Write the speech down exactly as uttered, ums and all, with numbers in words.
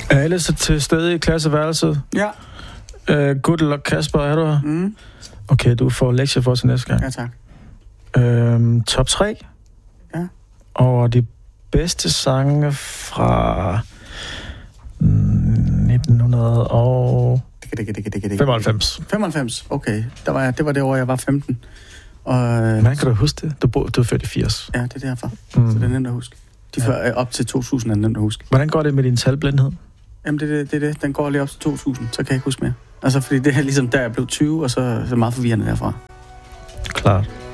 Er alle så til stede i klasseværelset? Ja. Uh, good luck, Kasper, er du her? Mm. Okay, du får lektier for til næste gang. Ja, tak. Uh, top tre? Ja. Og de bedste sange fra nitten femoghalvfems. femoghalvfems, okay. Der var jeg, det var det år, jeg var femten. Og, hvordan kan du huske det? Du, bo, du er født i firs. Ja, det er derfor. Mm. Så det er nemt at huske. De ja. Før, op til to tusind er nemt at huske. Hvordan går det med din talblindhed? Jamen, det er det, det, det. Den går lige op til to tusind, så kan jeg ikke huske mere. Altså, fordi det er ligesom, der jeg blev tyve, og så, så er det meget forvirrende derfra. Klart.